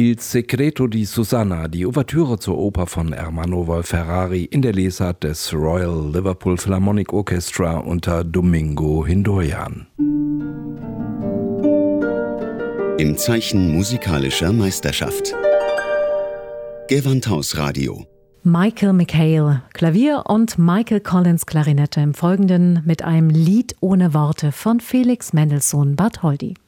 Il Segreto di Susanna, die Ouvertüre zur Oper von Ermanno Wolf-Ferrari in der Lesart des Royal Liverpool Philharmonic Orchestra unter Domingo Hindoyan. Im Zeichen musikalischer Meisterschaft. Gewandhausradio. Michael McHale, Klavier und Michael Collins, Klarinette. Im Folgenden mit einem Lied ohne Worte von Felix Mendelssohn Bartholdy.